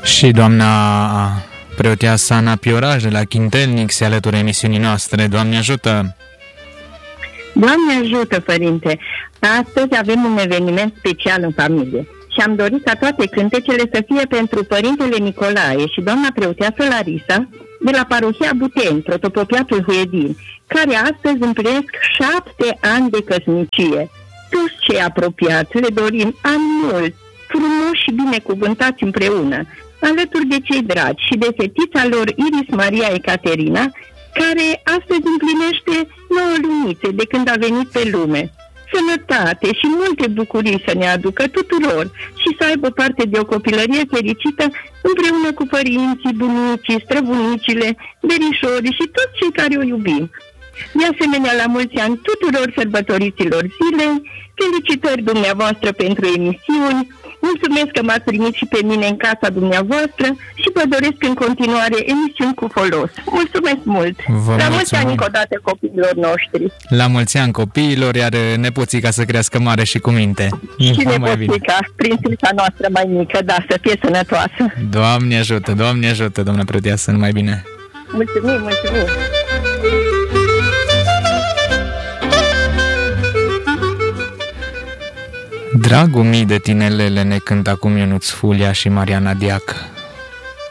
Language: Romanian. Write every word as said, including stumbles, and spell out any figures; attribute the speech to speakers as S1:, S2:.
S1: Și doamna preoteasă Ana Pioraj de la Chintelnic se alătură emisiunii noastre. Doamne ajută!
S2: Doamne ajută, Părinte! Astăzi avem un eveniment special în familie și am dorit ca toate cântecele să fie pentru Părintele Nicolae și doamna preoteasă Larisa de la parohia Buteni, protopopiatul Huedin, care astăzi împlinesc șapte ani de căsnicie. Toți cei apropiați le dorim ani mult, frumoși și binecuvântați împreună, alături de cei dragi și de fetița lor Iris Maria Ecaterina, care astăzi împlinește nouă lunițe de când a venit pe lume. Sănătate și multe bucurii să ne aducă tuturor și să aibă parte de o copilărie fericită împreună cu părinții, bunicii, străbunicile, verișorii și toți cei care o iubim. De asemenea, la mulți ani tuturor sărbătoriților zilei, felicitări dumneavoastră pentru emisiuni, mulțumesc că m-ați primit și pe mine în casa dumneavoastră și vă doresc în continuare emisiuni cu folos. Mulțumesc mult! Vă la mulți ani încă o dată copiilor noștri!
S1: La mulți ani copiilor, iar nepoțica să crească mare și cu minte.
S2: Și nepoțica, prințesa noastră mai mică, da, să fie sănătoasă!
S1: Doamne ajută, Doamne ajută, doamna preoteasă, numai bine!
S2: Mulțumim, mulțumim!
S1: Dragul mii de tinelele, ne cântă acum Ionuț Fulia și Mariana Diac.